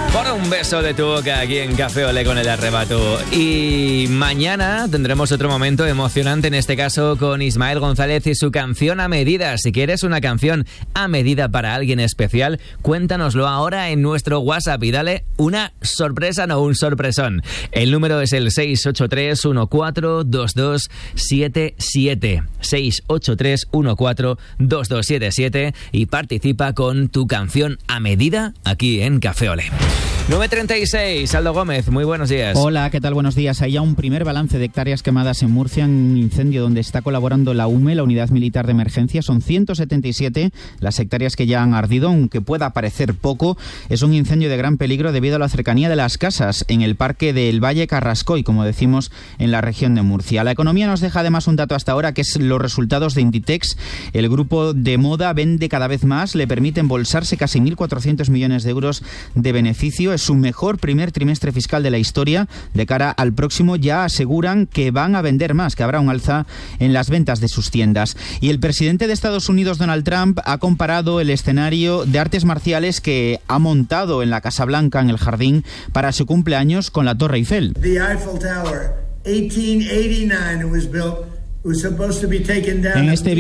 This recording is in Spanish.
Por un beso de tu boca aquí en Café Olé con El Arrebato. Y mañana tendremos otro momento emocionante, en este caso con Ismael González y su canción A Medida. Si quieres una canción a medida para alguien especial, cuéntanoslo ahora en nuestro WhatsApp y dale una sorpresa, no un sorpresón. El número es el 683-142277. 683-142277 y participa con tu canción a medida aquí en Café Olé. 9:36, Aldo Gómez, muy buenos días. Hola, ¿qué tal? Buenos días. Hay ya un primer balance de hectáreas quemadas en Murcia en un incendio donde está colaborando la UME, la Unidad Militar de Emergencia. Son 177 las hectáreas que ya han ardido, aunque pueda parecer poco. Es un incendio de gran peligro debido a la cercanía de las casas en el Parque del Valle Carrascoy, como decimos en la región de Murcia. La economía nos deja además un dato hasta ahora, que es los resultados de Inditex. El grupo de moda vende cada vez más, le permite embolsarse casi 1.400 millones de euros de beneficio. Es su mejor primer trimestre fiscal de la historia. De cara al próximo ya aseguran que van a vender más, que habrá un alza en las ventas de sus tiendas. Y el presidente de Estados Unidos, Donald Trump, ha comparado el escenario de artes marciales que ha montado en la Casa Blanca, en el jardín, para su cumpleaños con la Torre Eiffel. The Eiffel Tower, 1889, it was built. It was supposed to be taken down. En este